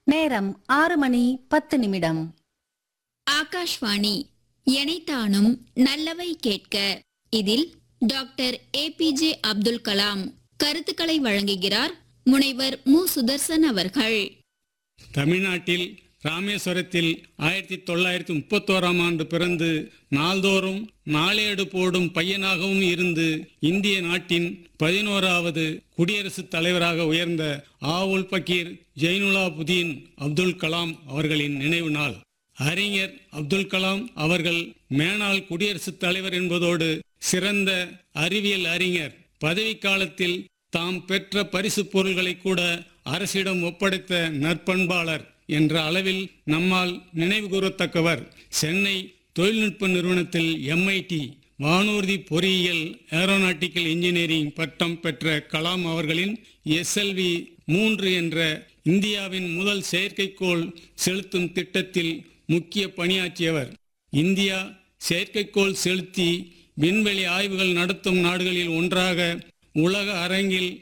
நேரம் 6:10. ஆகாஷ்வாணி எனைத்தானும் நல்லவை கேட்க. இதில் டாக்டர் ஏபிஜே அப்துல் கலாம் கருத்துக்களை வழங்குகிறார் முனைவர் மு. சுதர்சன் அவர்கள். தமிழ்நாட்டில் ராமேஸ்வரத்தில் 1931ஆம் ஆண்டு பிறந்து நாள்தோறும் நாளேடு போடும் பையனாகவும் இருந்து இந்திய நாட்டின் 11வது குடியரசுத் தலைவராக உயர்ந்த ஆவுல் பக்கீர் ஜைனுலாபுதீன் அப்துல் கலாம் அவர்களின் நினைவு நாள். அறிஞர் அப்துல் கலாம் அவர்கள் மேனாள் குடியரசுத் தலைவர் என்பதோடு சிறந்த அறிவியல் அறிஞர். பதவிக்காலத்தில் தாம் பெற்ற பரிசு பொருள்களை கூட அரசிடம் ஒப்படைத்த நற்பண்பாளர் என்ற அளவில் நம்மால் நினைவு கூறத்தக்கவர். சென்னை தொழில்நுட்ப நிறுவனத்தில் MIT வானூர்தி பொறியியல் ஏரோநாட்டிக்கல் இன்ஜினியரிங் பட்டம் பெற்ற கலாம் அவர்களின் SLV-3 என்ற இந்தியாவின் முதல் செயற்கைக்கோள் செலுத்தும் திட்டத்தில் முக்கிய பணியாற்றியவர். இந்தியா செயற்கைக்கோள் செலுத்தி விண்வெளி ஆய்வுகள் நடத்தும் நாடுகளில் ஒன்றாக உலக அரங்கில்